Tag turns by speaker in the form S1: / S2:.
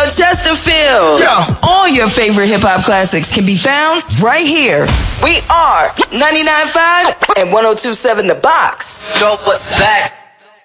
S1: Chesterfield.
S2: Yeah.
S1: All your favorite hip-hop classics can be found right here. We are 99.5 and 102.7 The Box.
S3: Throw it back.